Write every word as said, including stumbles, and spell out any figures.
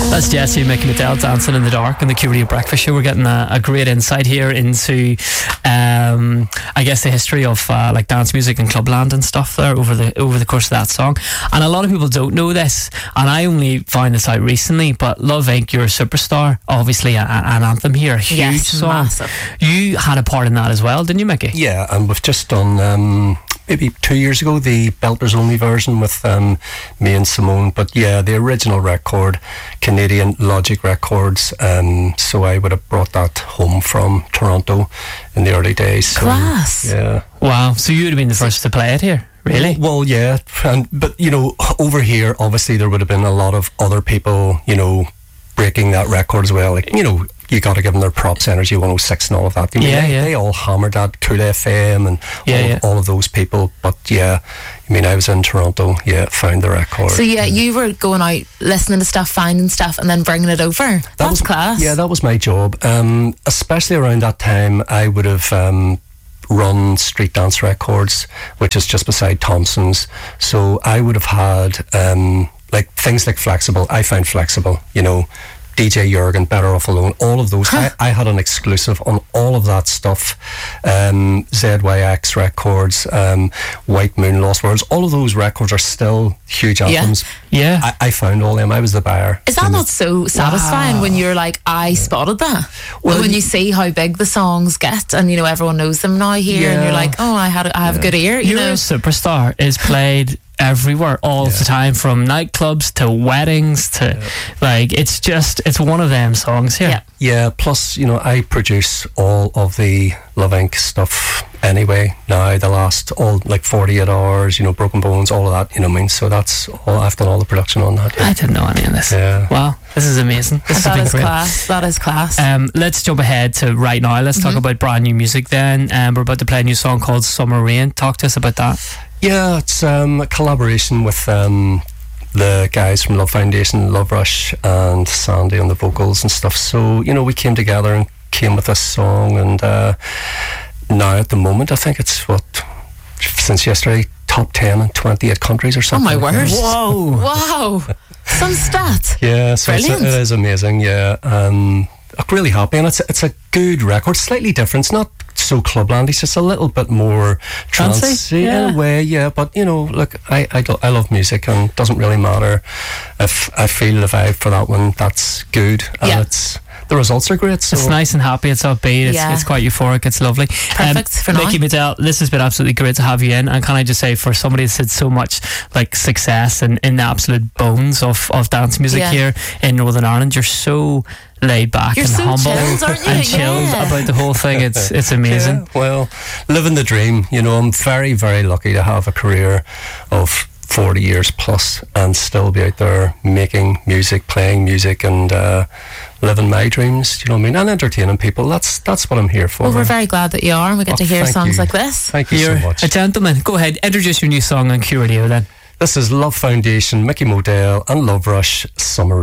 That's Jessie and Mickey McDowell dancing in the dark in the Q Radio Breakfast Show. We're getting a, a great insight here into, um, I guess, the history of uh, like dance music and clubland and stuff there over the over the course of that song. And a lot of people don't know this, and I only found this out recently. But Love Incorporated, You're a Superstar, obviously a, a, an anthem here, a huge yes, song. Massive. You had a part in that as well, didn't you, Mickey? Yeah, and we've just done. Um, Maybe two years ago, the Belters Only version with um, me and Simone. But yeah, the original record, Canadian Logic Records. Um, so I would have brought that home from Toronto in the early days. So, Class. Yeah. Wow. So you would have been the first to play it here, really? Well, yeah. And but you know, over here, obviously there would have been a lot of other people, you know, breaking that record as well. Like, you know, you got to give them their props, Energy one oh six and all of that. I mean, yeah, they, yeah. they all hammered that, Cool F M and yeah, all, of, yeah. all of those people. But yeah, I mean, I was in Toronto, yeah, found the record. So yeah, you were going out, listening to stuff, finding stuff, and then bringing it over. That That's was, class. Yeah, that was my job. Um, especially around that time, I would have um, run Street Dance Records, which is just beside Thompson's. So I would have had um, like things like Flexible. I found Flexible, you know, D J Jurgen, Better Off Alone, all of those. Huh. I, I had an exclusive on all of that stuff. Um, Z Y X Records, um, White Moon, Lost Worlds, all of those records are still huge anthems. Yeah. I, I found all them. I was the buyer. Is that not so satisfying Wow. when you're like, I spotted that? Well, when you see how big the songs get and, you know, everyone knows them now here and Yeah. you're like, oh, I had a, I have a good ear, you You're know. a Superstar is played everywhere all Yeah. the time, from nightclubs to weddings to Yeah. like it's just it's one of them songs here. Yeah. Yeah, plus, you know, I produce all of the Love Incorporated stuff anyway now, the last, all like forty-eight hours, you know, Broken Bones, all of that, you know what I mean? So that's all, I've done all the production on that. Yeah. I didn't know any of this. Yeah. Wow, this is amazing. This That has is been great. class. That is class. Um, let's jump ahead to right now. Let's talk about brand new music then. Um, we're about to play a new song called Summer Rain. Talk to us about that. Yeah, it's um, a collaboration with um, the guys from Love Foundation, Love Rush, and Sandy on the vocals and stuff. So, you know, we came together and came with this song, and uh, now at the moment, I think it's what, since yesterday, top ten in twenty-eight countries or Oh something. my word. Whoa. Wow. Some stat. Yeah, so it's, Brilliant. it is amazing, yeah. Um, I'm really happy, and it's, it's a good record, slightly different. It's not so clublandy, it's just a little bit more Fancy, trancey yeah. in a way, yeah. But, you know, look, I, I, do- I love music, and it doesn't really matter if I feel the vibe for that one, that's good. And Yeah. it's, the results are great. So It's nice and happy. It's upbeat. It's, Yeah. it's quite euphoric. It's lovely. Perfect for now. Mickey McDowell, this has been absolutely great to have you in. And can I just say, for somebody that's had so much like success and in the absolute bones of, of dance music Yeah. here in Northern Ireland, you're so laid back You're and so humble chilled, aren't you? and chilled Yeah. about the whole thing. It's it's amazing. Yeah, well, living the dream. You know, I'm very, very lucky to have a career of forty years plus and still be out there making music, playing music, and uh, living my dreams. You know what I mean? And entertaining people. That's that's what I'm here for. Well, we're very glad that you are, and we get Oh, to hear thank songs you. like this. Thank you You're so much. a gentleman. Go ahead, introduce your new song on Q Radio then. This is Love Foundation, Mickey Modell, and Love Rush, Summer